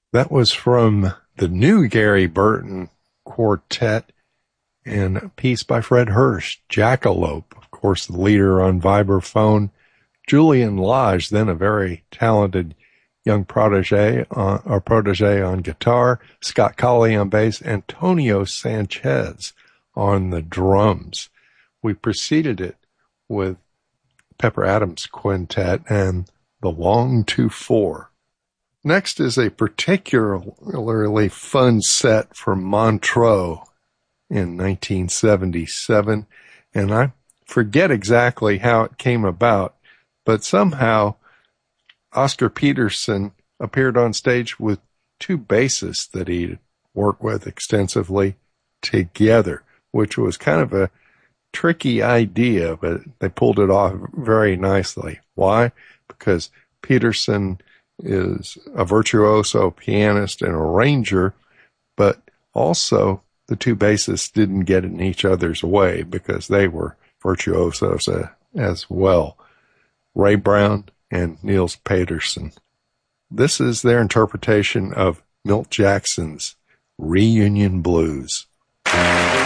That was from the new Gary Burton Quartet and a piece by Fred Hirsch, Jackalope, of course, the leader on vibraphone. Julian Lage, then a very talented young protege on guitar, Scott Colley on bass, Antonio Sanchez on the drums. We preceded it with Pepper Adams Quintet and The Long 2/4. Next is a particularly fun set from Montreux in 1977, and I forget exactly how it came about, but somehow Oscar Peterson appeared on stage with two bassists that he'd worked with extensively together, which was kind of a tricky idea, but they pulled it off very nicely. Why? Because Peterson is a virtuoso pianist and arranger, but also the two bassists didn't get in each other's way because they were virtuosos as well. Ray Brown and Niels Peterson. This is their interpretation of Milt Jackson's Reunion Blues.